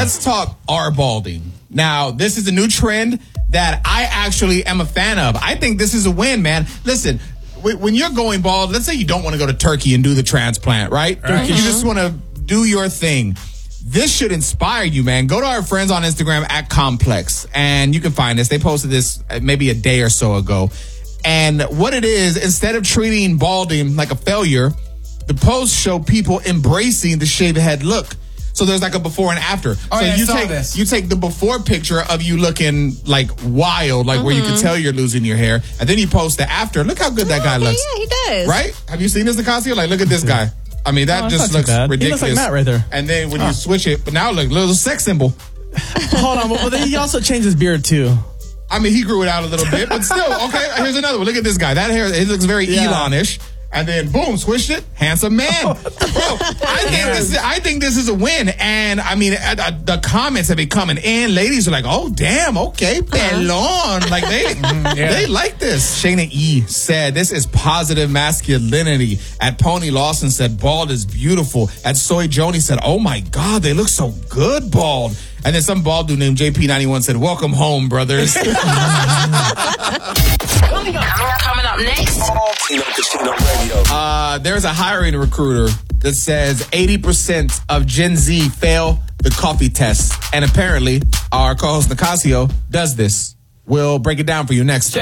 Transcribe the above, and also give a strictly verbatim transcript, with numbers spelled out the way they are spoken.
let's talk R-balding. Now, this is a new trend that I actually am a fan of. I think this is a win, man. Listen, when you're going bald, let's say you don't want to go to Turkey and do the transplant, right? right. You just want to do your thing. This should inspire you, man. Go to our friends on Instagram at Complex, and you can find this. They posted this maybe a day or so ago. And what it is, instead of treating balding like a failure, the posts show people embracing the shaved head look. So there's like a before and after. Oh, so yeah, you I saw take this. you take the before picture of you looking like wild, like mm-hmm. where you can tell you're losing your hair, and then you post the after. Look how good that guy okay, looks. Yeah, he does. Right? Have you seen this, Nicasio? Like, look at this guy. I mean, that oh, just looks ridiculous. He looks like Matt right there. And then when oh. you switch it, but now look, little sex symbol. Hold on, but then he also changed his beard too. I mean, he grew it out a little bit, but still, okay. Here's another one. Look at this guy. That hair, it looks very yeah. Elon-ish. And then, boom, switched it. Handsome man. Bro, I think, this is, I think this is a win. And, I mean, uh, uh, the comments have been coming in. Ladies are like, oh, damn, okay, pelon. Like, they yeah. they like this. Shayna E. said, this is positive masculinity. At Pony Lawson said, bald is beautiful. At Soy Joni said, oh, my God, they look so good bald. And then some bald dude named J P ninety-one said, welcome home, brothers. Coming up, coming up next. Uh, there's a hiring recruiter that says eighty percent of Gen Z fail the coffee test. And apparently, our co-host Nicasio does this. We'll break it down for you next.